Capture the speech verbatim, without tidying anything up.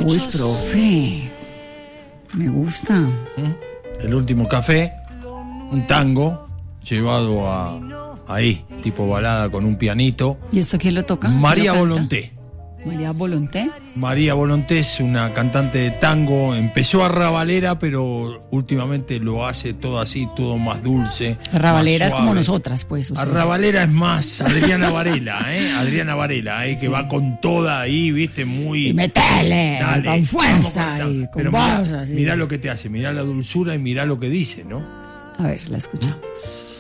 Uy, profe, me gusta. ¿Mm? El último café, un tango llevado a ahí, tipo balada con un pianito. ¿Y esto quién lo toca? María ¿Lo Volonté. María Volonté. María Volonté es una cantante de tango, empezó a rabalera, pero últimamente lo hace todo así, todo más dulce. Rabalera más es como suave. nosotras, pues. O sea. Rabalera es más Adriana Varela, ¿eh? Adriana Varela, ¿eh? Que sí. Va con toda ahí, viste, muy... Y metele, Dale, con fuerza con y con pero voz. mirá, así. Mirá lo que te hace, mirá la dulzura y mirá lo que dice, ¿no? A ver, la escuchamos.